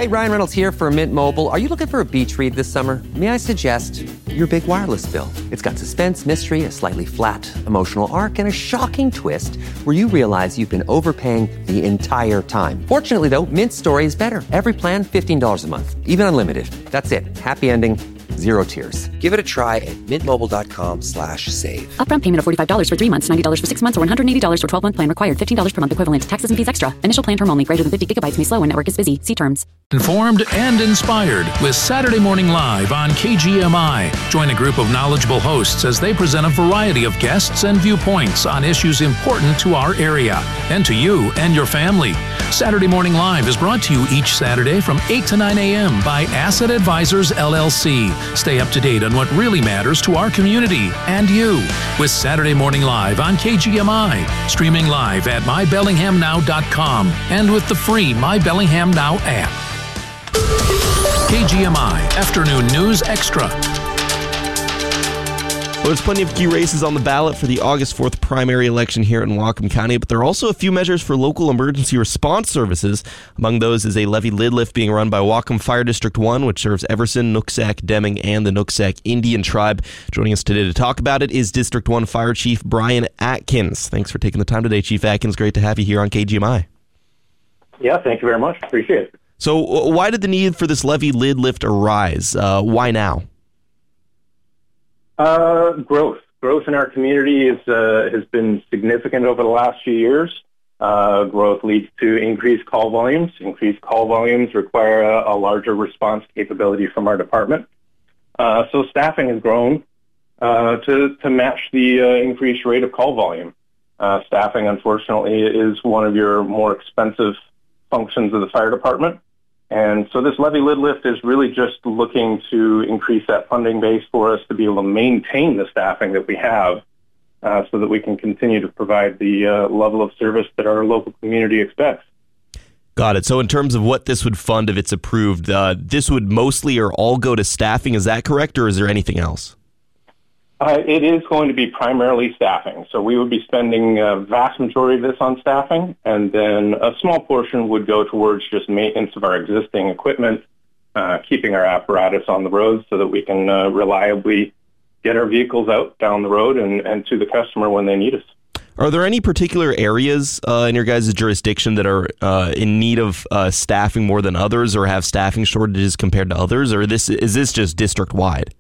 right, Ryan Reynolds here for Mint Mobile. Are you looking for a beach read this summer? May I suggest your big wireless bill? It's got suspense, mystery, a slightly flat emotional arc, and a shocking twist where you realize you've been overpaying the entire time. Fortunately, though, Mint story is better. Every plan, $15 a month. Even unlimited. That's it. Happy ending. Zero tears. Give it a try at mintmobile.com/save. Upfront payment of $45 for 3 months, $90 for 6 months, or $180 for 12-month plan required. $15 per month equivalent. Taxes and fees extra. Initial plan term only. Greater than 50 gigabytes may slow when network is busy. See terms. Informed and inspired with Saturday Morning Live on KGMI. Join a group of knowledgeable hosts as they present a variety of guests and viewpoints on issues important to our area and to you and your family. Saturday Morning Live is brought to you each Saturday from 8 to 9 a.m. by Asset Advisors, LLC. Stay up to date on what really matters to our community and you with Saturday Morning Live on KGMI. Streaming live at mybellinghamnow.com and with the free My Bellingham Now app. KGMI Afternoon News Extra. Well, there's plenty of key races on the ballot for the August 4th primary election here in Whatcom County, but there are also a few measures for local emergency response services. Among those is a levy lid lift being run by Whatcom Fire District 1, which serves Everson, Nooksack, Deming, and the Nooksack Indian Tribe. Joining us today to talk about it is District 1 Fire Chief Brian Atkins. Thanks for taking the time today, Chief Atkins. Great to have you here on KGMI. Yeah, thank you very much. Appreciate it. So why did the need for this levy lid lift arise? Why now? Growth in our community has been significant over the last few years. Growth leads to increased call volumes. Increased call volumes require a larger response capability from our department. So staffing has grown to match the increased rate of call volume. Staffing, unfortunately, is one of your more expensive functions of the fire department. And so this levy lid lift is really just looking to increase that funding base for us to be able to maintain the staffing that we have so that we can continue to provide the level of service that our local community expects. Got it. So in terms of what this would fund if it's approved, this would mostly or all go to staffing. Is that correct, or is there anything else? It is going to be primarily staffing. So we would be spending a vast majority of this on staffing, and then a small portion would go towards just maintenance of our existing equipment, keeping our apparatus on the road so that we can reliably get our vehicles out down the road and to the customer when they need us. Are there any particular areas in your guys' jurisdiction that are in need of staffing more than others, or have staffing shortages compared to others, or is this just district-wide?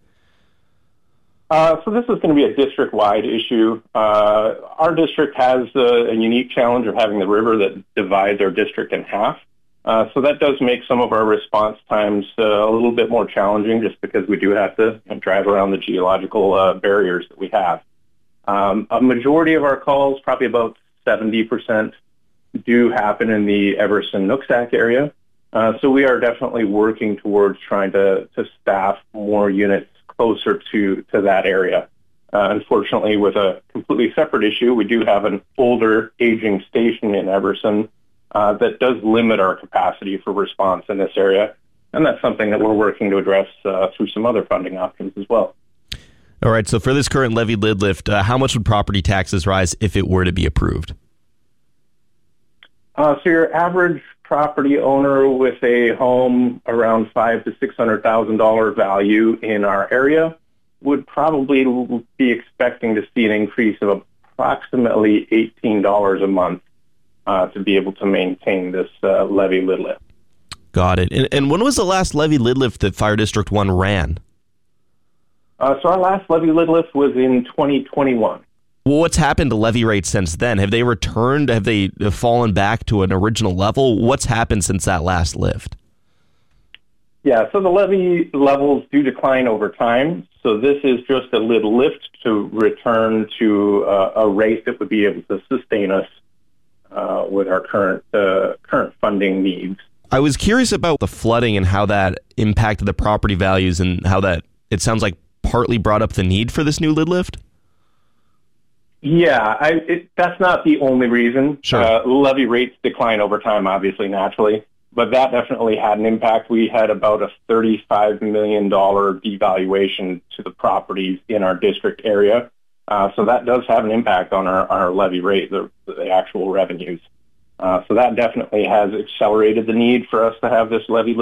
So this is going to be a district-wide issue. Our district has a unique challenge of having the river that divides our district in half. So that does make some of our response times a little bit more challenging just because we do have to drive around the geological barriers that we have. A majority of our calls, probably about 70%, do happen in the Everson-Nooksack area. So we are definitely working towards trying to staff more units closer to that area. Unfortunately, with a completely separate issue, we do have an older, aging station in Everson that does limit our capacity for response in this area, and that's something that we're working to address through some other funding options as well. All right, so for this current levy lid lift, how much would property taxes rise if it were to be approved? So your average property owner with a home around $500,000 to $600,000 value in our area would probably be expecting to see an increase of approximately $18 a month to be able to maintain this levy lid lift. Got it. And when was the last levy lid lift that Fire District 1 ran? So our last levy lid lift was in 2021. Well, what's happened to levy rates since then? Have they returned? Have they fallen back to an original level? What's happened since that last lift? Yeah, so the levy levels do decline over time. So this is just a lid lift to return to a rate that would be able to sustain us with our current funding needs. I was curious about the flooding and how that impacted the property values and how that, it sounds like, partly brought up the need for this new lid lift? Yeah, that's not the only reason. Sure. Levy rates decline over time, obviously, naturally, but that definitely had an impact. We had about a $35 million devaluation to the properties in our district area. So that does have an impact on our levy rate, the actual revenues. So that definitely has accelerated the need for us to have this levy